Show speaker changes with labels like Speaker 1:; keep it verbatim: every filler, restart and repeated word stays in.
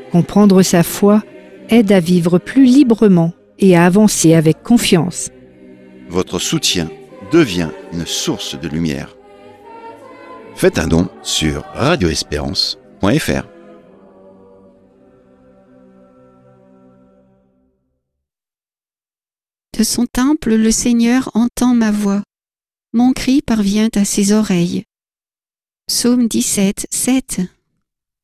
Speaker 1: Comprendre sa foi aide à vivre plus librement et à avancer avec confiance.
Speaker 2: Votre soutien devient une source de lumière. Faites un don sur radio espérance point f r.
Speaker 3: De son temple, le Seigneur entend ma voix. Mon cri parvient à ses oreilles. Psaume dix-sept, sept.